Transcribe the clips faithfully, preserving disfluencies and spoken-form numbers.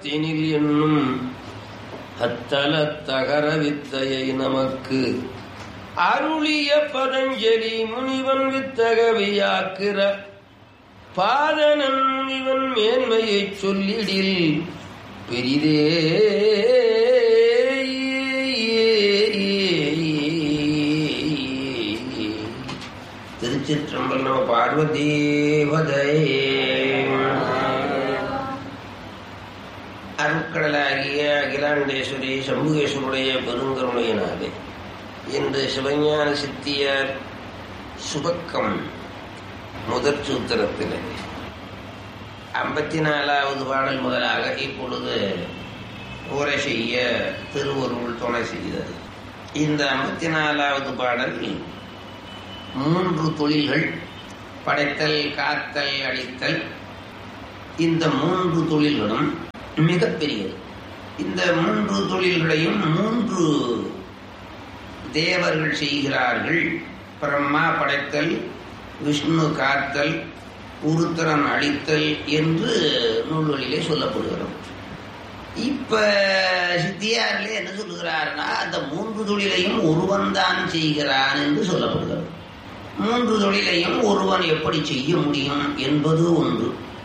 தினில் என்னும் அத்தல தகர வித்தையை நமக்கு அருளிய பதஞ்சலி முனிவன் வித்தகவியாக்கிற பாதனன் முனிவன் மேன்மையைச் சொல்லிடில் பெரிதே. திருச்சிற்றம்பலம். பார்வதீபதை அருட்கடலாகிய அகிலாண்டேஸ்வரி சம்புகேஸ்வருடைய பெருங்கருணையினாலே இன்று சிவஞான சித்தியார் சுபக்கம் முதற் சூத்திரத்திலே ஐம்பத்தி நாலாவது பாடல் முதலாக இப்பொழுது உரை செய்ய திருவருள் துணை செய்தது. இந்த ஐம்பத்தி நாலாவது பாடல் மூன்று தொழில்கள், படைத்தல், காத்தல், அழித்தல், இந்த மூன்று தொழில்களும் மிகப்பெரியது. இந்த மூன்று தொழில்களையும் மூன்று தேவர்கள் செய்கிறார்கள். பிரம்மா படைத்தல், விஷ்ணு காத்தல், உருத்திரன் அழித்தல் என்று நூல்களிலே சொல்லப்படுகிறது. இப்ப சித்தியாரிலே என்ன சொல்லுகிறார்னா, அந்த மூன்று தொழிலையும் ஒருவன் தான் செய்கிறான் என்று சொல்லப்படுகிறது. மூன்று தொழிலையும் ஒருவன் எப்படி செய்ய முடியும் என்பது ஒன்று.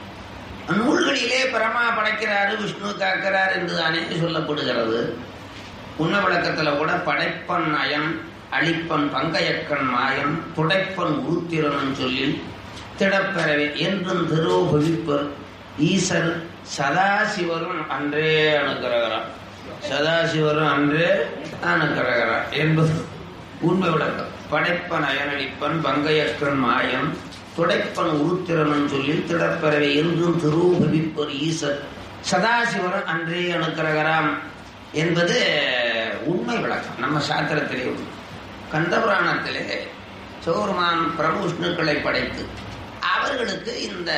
நூல்களிலே பிரமா படைக்கிறாரு, விஷ்ணு காக்கிறார் என்று தானே சொல்லப்படுகிறது. உண்ண விளக்கத்தில் கூட படைப்பன் அயன், அழிப்பன் பங்கையக்கன் மாயன், துடைப்பன் உருத்திரன் சொல்லி திடப்பெறவே என்றும் திருவபிப்பர் ஈசர் சதாசிவரும் அன்றே அணுக்கிறகிறார். சதாசிவரும் அன்றே அணுக்கிறகிறார் என்பது உண்மை விளக்கம். படைப்பன் அயனளிப்பன் பங்கையக்கன் மாயன், துடைப்பன் உருத்திரன் சொல்லி திடப்பெறவே என்றும் திருவபிப்பர் ஈசர் சதாசிவரும் அன்றே அணுக்கிறகிறாம் என்பது உண்மை விளக்கம். நம்ம சாத்திரத்திலே உண்டு. கந்தபுராணத்திலே சௌர்மான் பிரபு விஷ்ணுக்களை படைத்து அவர்களுக்கு இந்த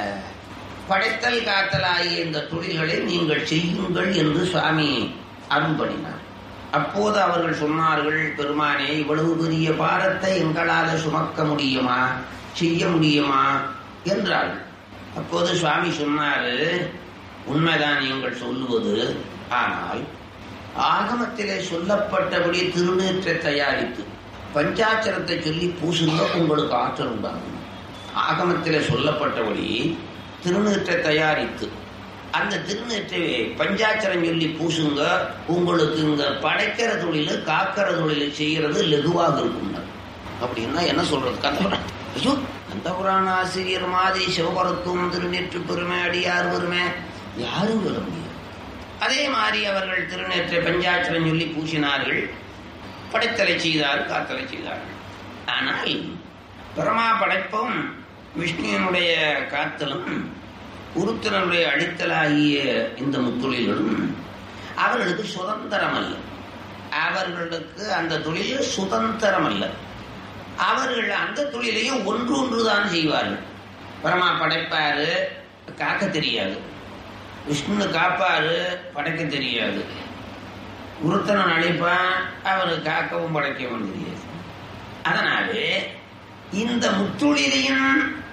படைத்தல் காத்தல் ஆகிய இந்த தொழில்களை நீங்கள் செய்யுங்கள் என்று சுவாமி அருள் பண்ணினார். அப்போது அவர்கள் சொன்னார்கள், பெருமானே, இவ்வளவு பெரிய பாரத்தை எங்களால் சுமக்க முடியுமா, செய்ய முடியுமா என்றார்கள். அப்போது சுவாமி சொன்னாரு, உண்மைதான் நீங்கள் சொல்லுவது. ஆனால் ஆகமத்திலே சொல்லப்பட்டபடி திருநீற்றை தயாரித்து பஞ்சாட்சரத்தை சொல்லி பூசுங்க, உங்களுக்கு ஆற்றல் உண்டாகும். ஆகமத்திலே சொல்லப்பட்டபடி திருநீற்றை தயாரித்து அந்த திருநீற்றை பஞ்சாட்சரம் சொல்லி பூசுங்க, உங்களுக்கு இங்க படைக்கிற தொழில் காக்கிற தொழில் செய்யறது லெகுவாக இருக்கும். அப்படின்னா என்ன சொல்றது? கந்தபுராணம். ஐயோ, கந்தபுராண ஆசிரியர் மாதிரி சிவபரத்துவம் திருநீற்று பெருமை அடியார் பெருமை யாரும் சொல்ல முடியாது. அதே மாதிரி அவர்கள் திருநேற்றை பஞ்சாட்சரம் சொல்லி பூசினார்கள், படைத்தலை செய்தார்கள், காத்தலை செய்தார்கள். ஆனால் பிரமா படைப்பும் விஷ்ணுவினுடைய காத்தலும் உருத்திரனுடைய அழித்தலாகிய இந்த முத்தொழில்களும் அவர்களுக்கு சுதந்திரம் அல்ல. அவர்களுக்கு அந்த தொழில் சுதந்திரம் அல்ல. அவர்கள் அந்த தொழிலையும் ஒன்று ஒன்றுதான் செய்வார்கள். பிரமா படைப்பாரு, காக்க தெரியாது. விஷ்ணு காப்பாரு, படைக்க தெரியாது. உருத்தனன் அழிப்பான், அவரு காக்கவும் படைக்கவும் தெரியாது. அதனாலே இந்த முத்தொழிலையும்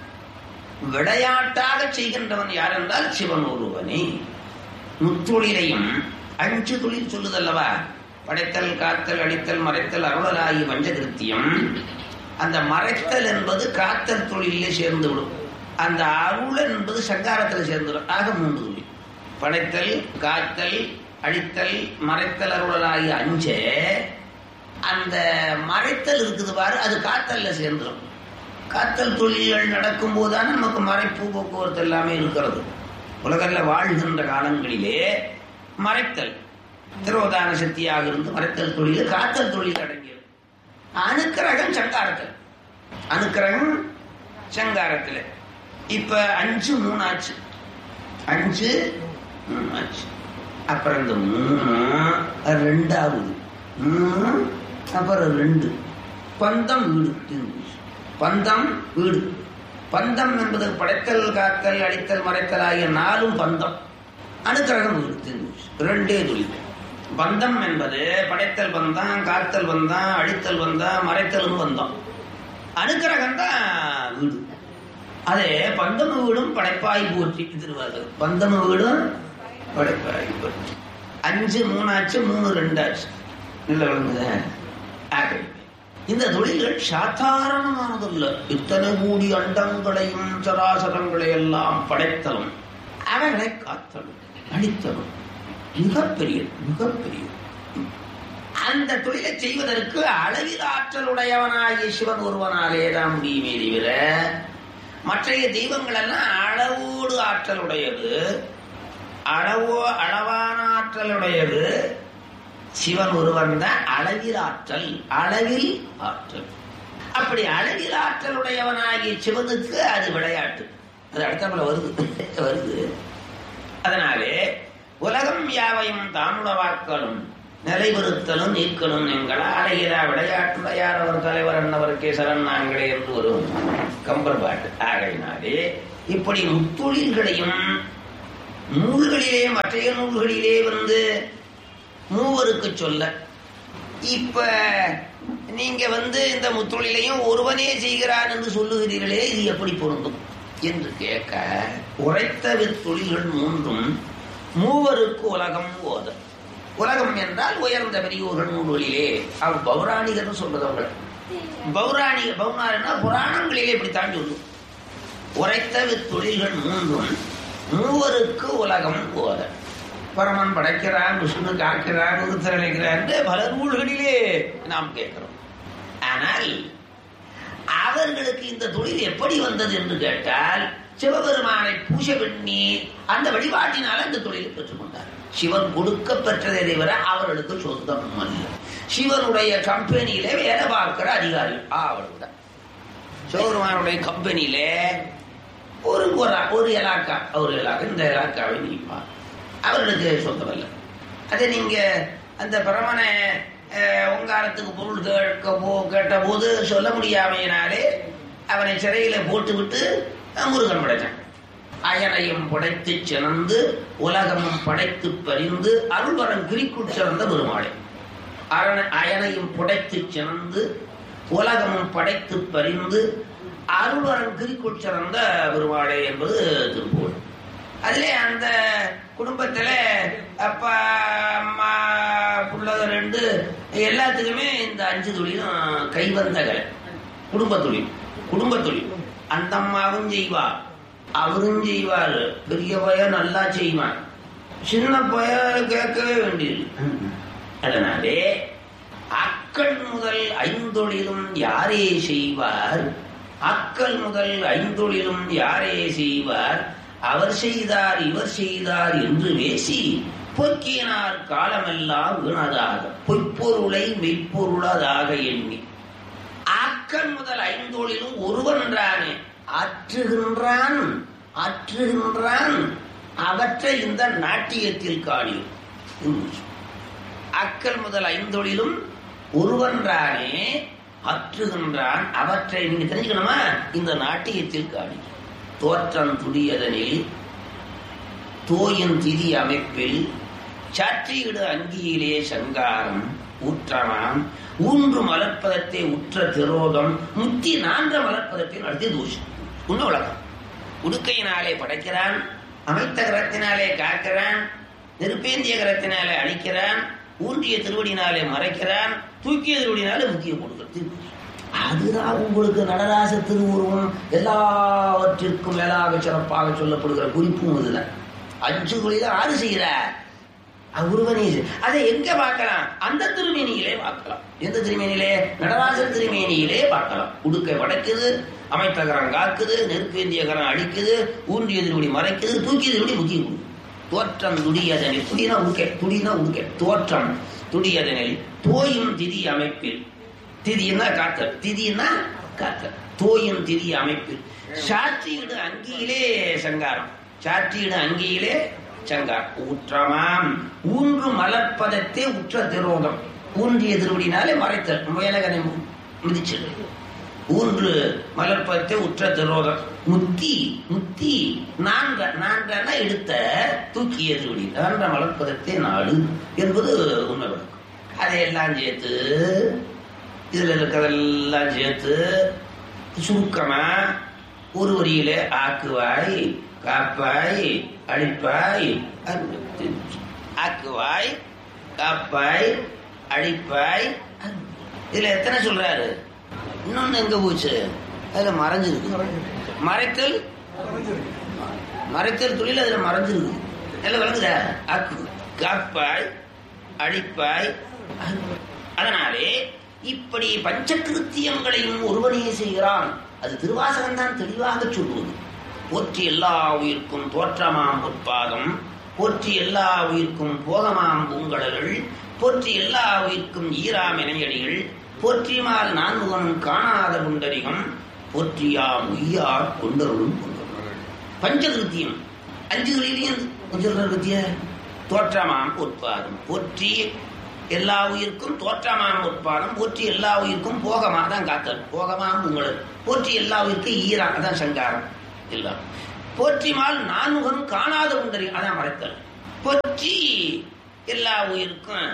விளையாட்டாக செய்கின்றவன் யார் என்றால் சிவன் ஒருவனே. முத்தொழிலையும் அஞ்சு தொழில் சொல்லுதல்லவா, படைத்தல், காத்தல், அழித்தல், மறைத்தல், அருளலாகி பஞ்சகிருத்தியம். அந்த மறைத்தல் என்பது காத்தல் தொழிலே சேர்ந்து விடும். அந்த அருள் என்பது சங்காரத்தில் சேர்ந்துவிடும். ஆக மூன்று தொழில்: படைத்தல், காத்தல், அழித்தல், மறைத்தல், அருளலாகி அஞ்சே. அந்த மறைத்தல் இருக்குது பாரு, அது காத்தல்ல சேர்ந்துடும். காத்தல் தொழில்கள் நடக்கும் போதுதான் நமக்கு மறைப்பு போக்குவரத்து எல்லாமே இருக்கிறது. உலகில் வாழ்கின்ற காலங்களிலே மறைத்தல் திரோதான சக்தியாக இருந்து மறைத்தல் தொழில், காத்தல் தொழில் அடங்கியது. அணுக்கிரகம் சங்காரத்தில், அணுக்கிரகம் சங்காரத்தில். இப்ப அஞ்சு மூணாச்சு, அஞ்சு மூணாச்சு. அப்புறம் இந்த மூணு ரெண்டாவது, மூணு அப்புறம் ரெண்டு, பந்தம் வீடு. பந்தம் வீடு. பந்தம் என்பது படைத்தல், காத்தல், அழித்தல், மறைத்தல் ஆகிய நாலும் பந்தம். அணுக்கிரகம் வீடு, ரெண்டே தொழில். பந்தம் என்பது படைத்தல் பந்தம், காத்தல் பந்தம், அழித்தல் பந்தம், மறைத்தலும் பந்தம். அணுக்கிரகம் தான் வீடு. அதே பந்தம வீடும் படைப்பாய் போற்றி திருவார்கள். பந்தம வீடும் படைப்பாய் பற்றி அஞ்சு மூணாச்சு மூணு ரெண்டாச்சு நல்ல விளங்குத. ஆகவே இந்த தொழில்கள் சாதாரணமானதல்ல. இத்தனை கூடி அண்டங்களையும் சராசரங்களை எல்லாம் படைத்தலும் அவர்களை காத்தலும் அழித்தலும் மிகப்பெரிய மிகப்பெரிய. அந்த தொழிலை செய்வதற்கு அளவில் ஆற்றலுடையவனாகிய சிவன் ஒருவனாலே தான் முடியுமே தவிர மற்றைய தெய்வங்கள் எல்லாம் அளவோடு ஆற்றலுடையது, அளவோ அளவான ஆற்றலுடையது. சிவன் ஒருவன் தான் அளவில் ஆற்றல், அளவில் ஆற்றல். அப்படி அளவில் ஆற்றலுடையவனாகிய சிவனுக்கு அது விளையாட்டு. அது அடுத்தபோல வருது வருது அதனாலே உலகம் யாவையும் தாமுளவாக்களும் நிலைபெறுத்தலும் நீக்கலும் எங்கள் அழகிலா விளையாட்டுடையார் அவர் தலைவர் என்னவருக்கே சரண் நாங்களே என்று வரும் கம்பர் பாட்டு. ஆகையினாலே இப்படி முத்தொழில்களையும் நூல்களிலே மற்றைய நூல்களிலே வந்து மூவருக்கு சொல்ல, இப்ப நீங்க வந்து இந்த முத்தொழிலையும் ஒருவனே செய்கிறான் என்று சொல்லுகிறீர்களே, இது எப்படி பொருந்தும் என்று கேட்க, உரைத்த வித்தொழில்கள் மூன்றும் மூவருக்கு உலகம் ஓத. உலகம் என்றால் உயர்ந்த பெரியோர்கள் நூல்களிலே அவர் பௌராணிகர் சொல்றதவங்க. பௌராணிக பௌராணிகா புராணங்களிலே இப்படித்தான் சொல்லும். உரைத்த வித்தொழில்கள் மூன்றும் மூவருக்கு உலகம் ஓத. பரமன் படைக்கிறான், விஷ்ணு காக்கிறான், நிறுத்தலைக்கிறான் பல நூல்களிலே நாம் கேட்கிறோம். ஆனால் அவர்களுக்கு இந்த தொழில் எப்படி வந்தது என்று கேட்டால், சிவபெருமானை பூஜை பண்ணி அந்த வழிபாட்டினால் அந்த தொழிலை பெற்றுக்கொண்டார். சிவன் கொடுக்க பெற்றதை தவிர அவர்களுக்கு சொந்தம் அல்ல. சிவனுடைய கம்பெனியிலே வேலை பார்க்கிற அதிகாரி அவர்கள். சிவபெருமானுடைய கம்பெனியிலே ஒரு ஒரு இலாக்கா ஒரு இலாக்கா இந்த இலாக்காவை நீப்பார், அவர்களுக்கு சொந்தமல்ல. அதை நீங்க அந்த பரமனை ஓங்காரத்துக்கு பொருள் கேட்க போ கேட்ட போது சொல்ல முடியாமையினாலே அவனை சிறையில போட்டு விட்டு முருகன் படைத்தான். அயனையும் படைத்து சிறந்து உலகமும் படைத்து பறிந்து அருள்வரம் கிரிக்குட் சிறந்த பெருமாளை. அயனையும் புடைத்து சிறந்து உலகமும் படைத்து பறிந்து அருள்வரம் கிரிக்குட் சிறந்த பெருமாளை என்பது திருப்பூர். அதிலே அந்த குடும்பத்துல அப்பா அம்மா பிள்ளை ரெண்டு எல்லாத்துக்குமே இந்த அஞ்சு தொழிலும் கைவந்த கலை. குடும்ப தொழில் குடும்ப தொழில் அந்த அம்மாவும் செய்வா, அவரும் செய்வார். பெரிய பையன் நல்லா செய்வான், சின்ன பையன் கேட்கவே வேண்டியது. அதனாலே அக்கள் முதல் ஐந்தொழிலும் யாரே செய்வார், அக்கள் முதல் ஐந்தொழிலும் யாரே செய்வார், அவர் செய்தார் இவர் செய்தார் என்று பேசி பொக்கினார் காலமெல்லாம் வீணதாக பொய்ப்பொருளை மெய்ப்பொருளதாக எண்ணி. ஆக்கன் முதல் ஐந்தோளிலும் ஒருவன்றானே ஆற்றுகின்றான் ஆற்றுகின்றான் அவற்றை இந்த நாட்டியத்தில் காணியும். அக்கல் முதல் ஐந்தொழிலும் ஒருவன்றானே ஆற்றுகின்றான் அவற்றை நீங்க தெரிஞ்சுக்கணுமா இந்த நாட்டியத்தில் காணியும். தோற்றம் துடியதனில் தோயின் திதி அமைப்பில் சாற்றியிடு அங்கியிலே சங்காரம் ஊற்றமாம் ஊன்று மலர்ப்பதத்தை உற்ற திரோதம் முத்தி நான்ற மலர்ப்பதத்தை நடத்தி தூஷம். உன்ன உலகம் உடுக்கையினாலே படைக்கிறான், அமைத்த கரத்தினாலே காக்கிறான், நெருப்பேந்திய கரத்தினாலே அழிக்கிறான், ஊன்றிய திருவடினாலே மறைக்கிறான், தூக்கிய திருவடினாலே முக்கிய கொடுக்கிறது. அதுதான் உங்களுக்கு நடராச திருவுருவம் எல்லாவற்றிற்கும் மேலாக சிறப்பாக சொல்லப்படுகிற குறிப்பும் இதுதான். அஞ்சு தொழில ஆறு செய்கிற உருவனே அதை எங்க பார்க்கலாம்? அந்த திருமேனியிலே பார்க்கலாம். எந்த திருமேனியிலே? நடராசர் திருமேனியிலே பார்க்கலாம். உடுக்கை படைக்குது, அமைத்தகரம் காக்குது, நெருப்பேந்திய கரம் அடிக்குது, ஊன்றிய திருவடி மறைக்குது, தூக்கிய திருவடி முக்கிய கொடுக்குது. தோற்றம் துடியதனில் துடினா உடுக்கை துடினா உடுக்கை தோற்றம் துடியதனில் தோயும் திதி அமைப்பில் திதினா காத்தல் திதினா காத்தல் தோயும் திதி அமைப்பில் சாற்றியிடு அங்கியிலே சங்காரம் சாற்றியிடு அங்கியிலே சங்கார் ஊற்றமாம் ஊன்று மலர்ப்பதத்தை உற்ற திரோதம் ஊன்றிய திருவடினாலே மறைத்தல் மேலகனை மிதிச்சல் ஊன்று மலர்ப்பதத்தை உற்ற திரோதம் முத்தி முத்தி நான்க நான்கன எடுத்த தூக்கிய திருவடி நான்ற மலர்ப்பதத்தை நாடு என்பது உண்மை விளக்கம். அதையெல்லாம் சேர்த்து இதுல இருக்கிறதெல்லாம் சேர்த்து சுருக்கமா ஒரு வரியில ஆக்குவாய் காப்பாய் அழிப்பாய் அன்பு. ஆக்குவாய் காப்பாய் அழிப்பாய் அன்பு. இதுல எத்தனை சொல்றாரு? இன்னொன்னு எங்க போச்சு? அதுல மறைஞ்சிருக்கு. மறைத்தல் மறைத்தல் தொழில் அதுல மறைஞ்சிருக்கு. எல்லாம் விளங்குதா? அக்கு காப்பாய் அழிப்பாய் அன்பு. அதனாலே இப்படி பஞ்சகிருத்தியங்களையும் ஒருவனே செய்கிறான். அது திருவாசகம் தான் தெளிவாக சொல்லுவது. போற்றி எல்லா உயிர்க்கும் தோற்றமாம் பொற்பாதம், போற்றி எல்லா உயிர்க்கும் போகமாம் பூங்கடல்கள், போற்றி எல்லா உயிர்க்கும் ஈராம் இணையடிகள், போற்றிமால் நான்முகன் காணாத குண்டரிகம், போற்றியாம் உய்யார் கொண்டருளும் கொண்டர்கள். பஞ்சகிருத்தியம் அஞ்சுகளிலேயும் கொஞ்சம் கிருத்திய தோற்றமாம் பொற்பாதம், போற்றி எல்லா உயிர்க்கும் தோற்றமாம் பொற்பாதம், போற்றி எல்லா உயிர்க்கும் போகமா தான் காத்தல், போகமாம் பூங்கடல், போற்றி எல்லா உயிர்க்கும் ஈரா அதான் சங்காரம் எல்லாம், போற்றிமால் நான்முகன் காணாத குண்டரி அதான் மறைத்தல், போற்றி எல்லா உயிருக்கும்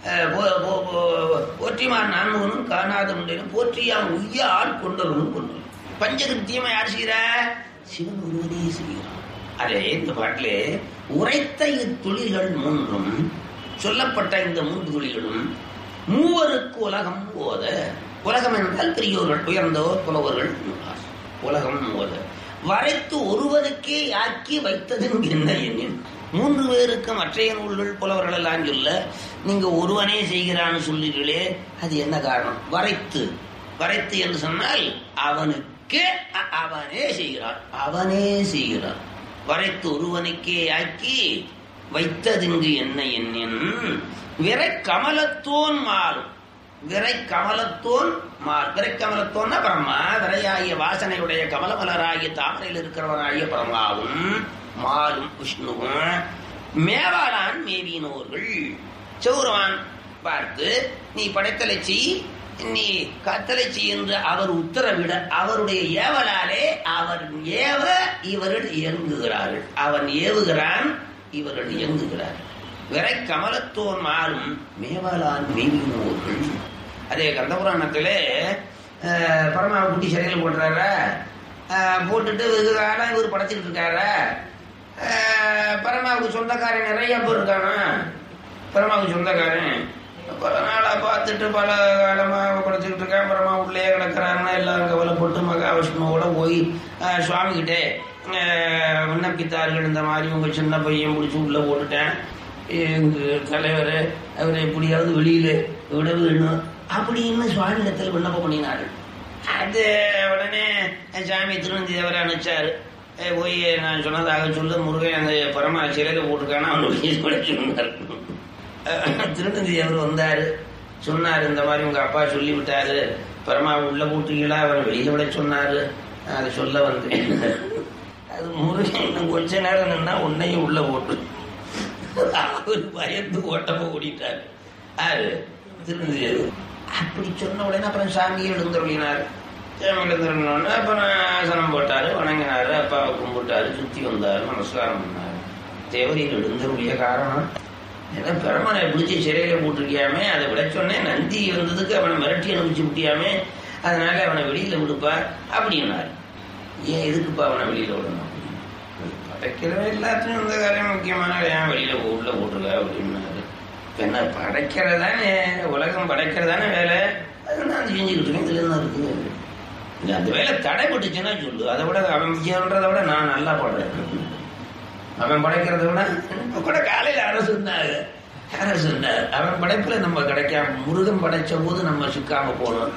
போற்றிமால் நான்முகனும் காணாத குண்டரியும், போற்றியாம் உய்யால் கொண்டவனும் கொண்டு. பஞ்சகிருத்தியமா யார் செய்கிற? சிவன் ஒருவனே செய்கிறான். அதே இந்த பாட்டிலே உரைத்த இத்தொழில்கள் மூன்றும் சொல்லப்பட்ட இந்த மூன்று தொழில்களும் மூவருக்கு உலகம் ஓத. உலகம் என்றால் பெரியோர்கள், உயர்ந்தோர், புலவர்கள். உலகம் ஓத வரைத்து ஒருவனுக்கே ஆக்கி வைத்தது என்ன எண்ணின். மூன்று பேருக்கு மற்றைய நூல்கள் புலவர்கள் எல்லாம் சொல்ல, நீங்க ஒருவனே செய்கிறான்னு சொல்றீர்களே, அது என்ன காரணம்? வரைத்து வரைத்து என்று சொன்னால் அவனுக்கே அவனே செய்கிறான், அவனே செய்கிறான். வரைத்து ஒருவனுக்கே ஆக்கி வைத்ததிங்கு என்ன எண்ணின் விரை கமலத்தோன் மாறும். விரை கமலத்தோன் மால் விரை கமலத்தோன்னா பிரம்மா, விரையாகிய வாசனையுடைய கமலமலராகிய தாமரையில் இருக்கிறவராகிய பிரம்மாவும் மாலும் விஷ்ணுவும் மேவாளான் மேவினோர்கள். சௌரவான் பார்த்து நீ படைத்தலை செய், நீ கத்தலை செய் என்று அவர் உத்தரவிட அவருடைய ஏவலாலே அவர் ஏவ இவர்கள் இயங்குகிறார்கள். அவன் ஏவுகிறான், இவர்கள் இயங்குகிறார்கள். விரை கமலத்தோன் மாறும் மேவாளான் மேவினோர்கள். அதே கந்தபுராணத்திலே பரமாவை குட்டி சிறையில் போட்டுறார, போட்டுட்டு வெகு காலம் இவர் படைச்சிக்கிட்டு இருக்காரு. பரமாவுக்கு சொந்தக்காரன் நிறைய பேர் இருக்கானா, பரமாவுக்கு சொந்தக்காரன் பல நாளா பார்த்துட்டு பல காலமாக படைச்சிக்கிட்டு இருக்கான். பரமா உள்ளே கிடக்கிறாருன்னா எல்லாரும் கவலைப்பட்டு மகாவிஷ்ணுவோட போய் சுவாமி கிட்டே விண்ணப்பித்தார்கள். இந்த மாதிரி உங்க சின்ன பையன் பிடிச்சி உள்ள போட்டுட்டேன், எங்க தலைவர் அவரை எப்படியாவது வெளியில விட வேணும் அப்படின்னு சுவாமியிடத்தில் விண்ணப்பம் பண்ணினார்கள். அது உடனே சாமி திருநந்தி தேவரை அனுப்பிச்சாரு. போய் நான் சொன்னதாக சொல்ல, முருகன் அந்த பரமா சிலையில போட்டிருக்கானா அவனுக்கு சொன்னார். திருநந்தி தேவர் வந்தாரு, சொன்னாரு இந்த மாதிரி உங்க அப்பா சொல்லி விட்டாரு, பரமா உள்ள போட்டுக்கீங்களா, அவரை வெளியில விட சொன்னாரு. அதை சொல்ல வந்தேன். அது முருகன் இன்னும் கொஞ்ச நேரம் நின்னா உன்னையும் உள்ள போட்டு அவரு பயந்து ஓட்டமா ஓடிட்டாரு. ஆறு திருநந்தி தேவர் அப்படி சொன்ன உடனே அப்புறம் சாமியை எழுந்தருளினார். சாமி எழுந்தருளினோடனே அப்புறம் ஆசனம் போட்டாரு, வணங்கினாரு, அப்பாவை கும்பிட்டாரு, சுத்தி வந்தாரு, நமஸ்காரம் பண்ணாரு. தேவரியில் எழுந்தருளிய காரணம் ஏன்னா பெருமனை பிடிச்சி சிறையில போட்டிருக்கியாமே, அதை விட சொன்னேன். நந்தி வந்ததுக்கு அவனை மிரட்டி அனுப்பிச்சு விட்டியாமே, அதனால அவனை வெளியில விடுப்பா அப்படின்னாரு. ஏன் எதுக்குப்பா அவனை வெளியில விடணும்? படைக்கிறவ எல்லாத்தையும் இந்த காரியம் முக்கியமான ஏன் வெளியில உள்ள போட்டுருக்க அப்படின்னாரு. என்ன படைக்கிறதானே உலகம், படைக்கிறதானே வேலை, அது நான் செஞ்சுக்கிட்டு இருக்கேன். இதுல தான் இருக்குது. அந்த வேலை தடைப்பட்டுச்சுன்னா சொல்லு, அதை விட அவன் விஜயன்றதை விட நான் நல்லா பாடுறேன். அவன் படைக்கிறத விட இப்ப கூட காலையில யாரும் சொன்னாங்க, யாரும் சொன்னார் அவன் படைப்புல நம்ம கிடைக்காம, முருகன் படைச்ச போது நம்ம சிக்காம போனோம்.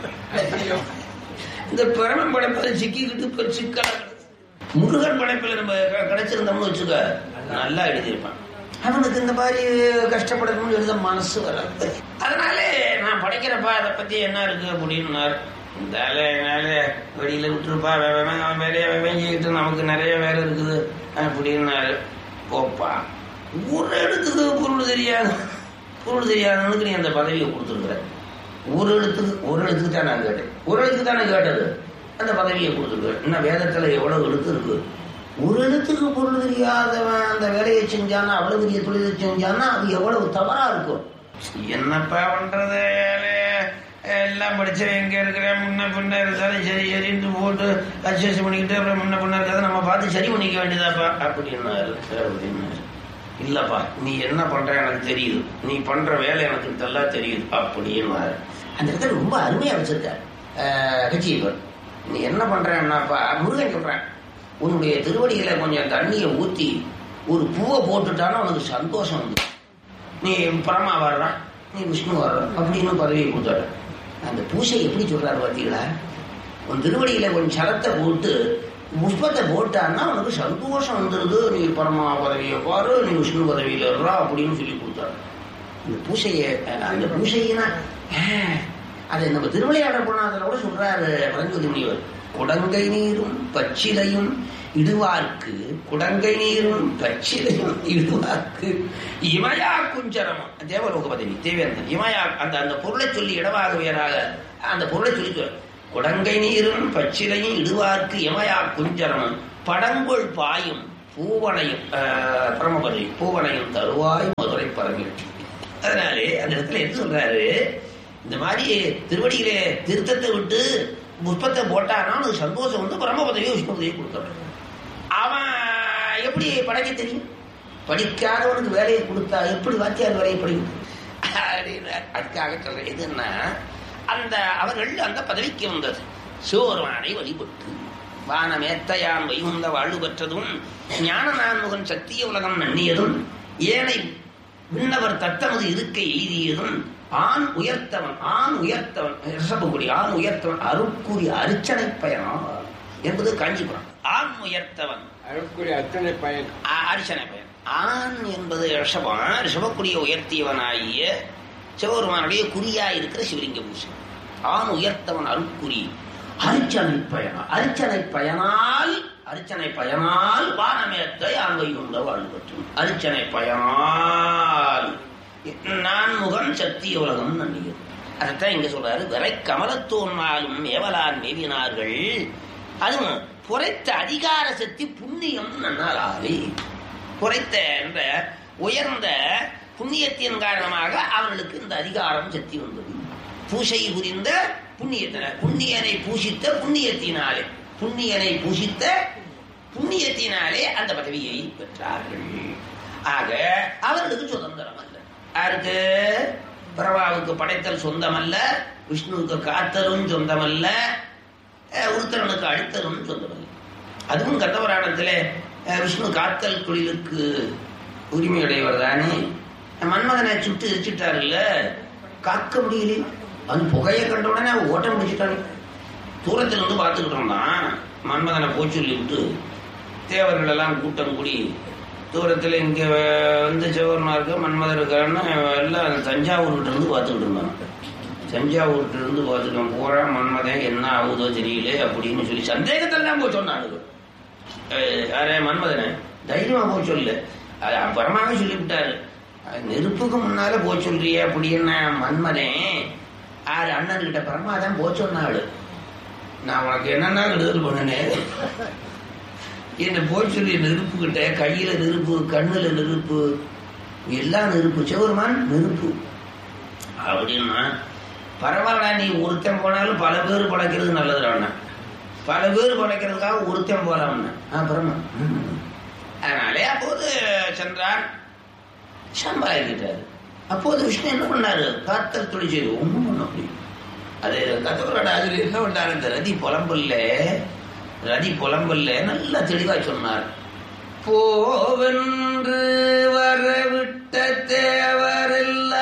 இந்த பிரமன் படைப்புல சிக்கிக்கிட்டு இப்ப சிக்கல. முருகன் படைப்புல நம்ம கிடைச்சிருந்தோம்னு வச்சுக்க நல்லா எழுதியிருப்பான். அவனுக்கு இந்த மாதிரி கஷ்டப்படணும்னு எழுத மனசு வராது. அதனால நான் படைக்கிறப்பா அதை பத்தி என்ன இருக்கு அப்படின்னாரு. இந்த வெளியில விட்டுருப்பா, அவன் வேலையை வேஞ்சிக்கிட்டு நமக்கு நிறைய வேலை இருக்குது அப்படின்னாரு. போப்பா, ஒரு எழுத்துக்கு பொருள் தெரியாது, பொருள் தெரியாதவனுக்கு நீ அந்த பதவியை கொடுத்துருக்குற. ஒரு எழுத்துக்கு ஒரு எழுத்துக்கு தான் நான் கேட்டேன், ஒரு எழுத்துக்கு தானே கேட்டது, அந்த பதவியை கொடுத்துருக்குற. இன்னும் வேதத்துல எவ்வளவு எழுத்து இருக்கு. ஒரு எழுத்துக்கு பொருள் தெரியாதவன் அந்த வேலையை செஞ்சானா, அவ்வளவு பெரிய தொழிலை செஞ்சானா அது எவ்வளவு தவறா இருக்கும். என்னப்பா பண்றது, எல்லாம் படித்தவன் எங்கே இருக்கிறேன் முன்ன பின்ன இருந்தாலும் சரி சரின்ட்டு போட்டு அட்ஜஸ்ட் பண்ணிக்கிட்டு அப்புறம் முன்ன பின்ன இருக்கிறத நம்ம பார்த்து சரி பண்ணிக்க வேண்டியதாப்பா அப்படின்னாரு. அப்படின்னாரு இல்லைப்பா நீ என்ன பண்ணுற எனக்கு தெரியுது, நீ பண்ணுற வேலை எனக்கு நல்லா தெரியுது அப்படின்னாரு. அந்த இடத்துல ரொம்ப அருமையாக வச்சிருக்காரு கட்சியவர். நீ என்ன பண்ணுறேன்னாப்பா முருகன் சொல்கிறேன், உன்னுடைய திருவடிகளை கொஞ்சம் தண்ணியை ஊற்றி ஒரு பூவை போட்டுட்டானா உனக்கு சந்தோஷம் வந்து நீ பரமா வர்றான் நீ விஷ்ணு வர்ற அப்படின்னு பதவியை கொடுத்தாரு. அந்த பூசை எப்படி சொல்றாரு பார்த்தீங்களா, உன் திருவடியில கொஞ்சம் சரத்தை போட்டு புஷ்பத்தை போட்டான்னா உனக்கு சந்தோஷம் வந்துடுது, நீ பரமா பதவியை பாரு, நீ விஷ்ணு பதவியில இருறா அப்படின்னு சொல்லி கொடுத்தாரு. அந்த பூசையை அந்த பூசைனா அதை நம்ம திருவிளையாடல் போனதில் கூட சொல்றாரு பரஞ்சோதி முனிவர், குடங்கை நீரும் பச்சிலையும் இடுவார்க்கு, குடங்கை நீரும் பச்சிலையும் இடுவார்க்கு இமயா குஞ்சரமும் தேவலோக பதவி தேவேந்தன் இமயா அந்த அந்த பொருளை சொல்லி இடமாக வேறாக அந்த பொருளை சொல்லி குடங்கை நீரும் பச்சிலையும் இடுவார்க்கு இமயா குஞ்சரமும் படங்கொள் பாயும் பூவனையும் பரமபதவி பூவனையும் தருவாய் மதுரை பரவி. அதனாலே அந்த இடத்துல என்ன சொல்றாரு, இந்த மாதிரி திருவடியிலே திருத்தத்தை விட்டு புஷ்பத்தை போட்டானா அவனுக்கு சந்தோஷம் வந்து பரம பதவியை விஷ்ணு பதவியை கொடுத்தாரு. அவன் எப்படி படைக்க தெரியும், படிக்காதவனுக்கு வேலையை கொடுத்தா எப்படி வாத்தியார் வேலையை படிக்கும் அப்படின்னு அதுக்காக சொல்றேன். எதுன்னா அந்த அவர்கள் அந்த பதவிக்கு வந்தது சோர்வானை வழிபட்டு வானமேத்தையான் வைகுந்த வாழ்வு பெற்றதும் ஞான நான்முகன் சத்திய உலகம் நன்னியதும் ஏனை விண்ணவர் தத்தமது இருக்கை எய்தியதும் ஆண் உயர்த்தவன் ஆண் உயர்த்தவன் ரிஷபகுடி ஆண் உயர்த்தவன் அருட்கூறிய அர்ச்சனை பயணம் என்பது காஞ்சிபுரம். ஆண் உயர்த்தவன் அருட்கூறிய அர்ச்சனை பயன் அர்ச்சனை பயன். ஆண் என்பது ரிஷபம், ரிஷபக்குடிய உயர்த்தியவனாகிய சிவபெருமானுடைய குறியா இருக்கிற சிவலிங்க பூசை. ஆண் உயர்த்தவன் அருட்குறி அர்ச்சனை பயணம். அர்ச்சனை பயனால் அர்ச்சனை பயனால் வானமேத்தை ஆண்மை கொண்ட வாழ்வு பெற்றும் அர்ச்சனை பயனால் நான் முகன் சத்திய உலகம் நன்னியது. அதைத்தான் இங்க சொல்றாரு, விரை கமலத்தோன்மாலும் ஏவலான் மேவினார்கள் அதுவும் புரைத்த அதிகார சக்தி புண்ணியம் நன்னாலே. புரைத்த என்ற உயர்ந்த புண்ணியத்தின் காரணமாக அவர்களுக்கு இந்த அதிகாரம் சக்தி வந்தது. பூசை புரிந்த புண்ணியத்தின புண்ணியனை பூசித்த புண்ணியத்தினாலே புண்ணியனை பூசித்த புண்ணியத்தினாலே அந்த பதவியை பெற்றார்கள். ஆக அவர்களுக்கு சுதந்திரம் அல்ல. யாருக்கு? பிரபாவுக்கு படைத்தல் சொந்தம் அல்ல, விஷ்ணுவுக்கு காத்தலும் சொந்தம் அல்ல, உருத்தரனுக்கு அடித்தலும் சொந்தம் அல்ல. அதுவும் கந்தபுராணத்திலே விஷ்ணு காத்தல் தொழிலுக்கு உரிமையுடையவர் தானே. மன்மதனை சுட்டு எரிச்சிட்டாருல்ல, காக்க முடியல. அது புகையை கண்ட உடனே ஓட்டம் முடிச்சுட்டாரு. தூரத்தில் வந்து பார்த்துக்கிட்டு இருந்தான். மன்மதனை போய் சொல்லி விட்டு தேவர்கள் எல்லாம் கூட்டம் கூடி தூரத்தில் இங்கே வந்து சிவபெருமாருக்கு மன்மதன் இருக்காருன்னு எல்லாம் தஞ்சாவூர்கிட்ட இருந்து பார்த்துக்கிட்டு இருந்தாங்க. தஞ்சாவூர்கிட்ட இருந்து பார்த்துட்டோம் போறா மன்மதன் என்ன ஆகுதோ தெரியல அப்படின்னு சொல்லி சந்தேகத்தெல்லாம் போய் சொன்னாங்க. அரே மன்மதனை தைரியமா போய் சொல்லு, அது அப்புறமாவே சொல்லிவிட்டாரு. நெருப்புக்கு முன்னால போய் சொல்றிய அப்படின்னு மன்மதன் ஆறு அண்ணன் கிட்ட பரமாதான் போய் சொன்னாள். நான் உனக்கு என்னன்னா விடுதல் பண்ணினேன் என்ன போய் சொல்லி நெருப்பு கிட்ட கையில நெருப்பு கண்ணுல நெருப்பு எல்லாம் நெருப்பு சிவருமான் நெருப்பு அப்படின்னா பரவாயில்ல, நீ ஒருத்தன் போனாலும் பல பேர் படைக்கிறது நல்லதுடா, பல பேர் படைக்கிறதுக்காக ஒருத்தன் போறான் அப்புறமா. அதனாலே அப்போது சென்றான் சம்பாதிக்கிட்டாரு. அப்போது விஷ்ணு என்ன பண்ணாரு, காத்தல் தொழில் செய்து ஒன்றும் பண்ண முடியும். அது கத்தவரோட அதுல என்ன பண்ணாரு, இந்த ரதி புலம்பல்ல ரதி புலம்பல்ல நல்லா தெளிவா சொன்னார். போவென்று வரவிட்ட தேவரில்ல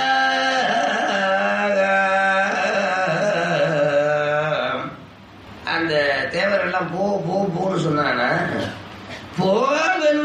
அந்த தேவரெல்லாம் போ போ போன்னு சொன்னானா, போ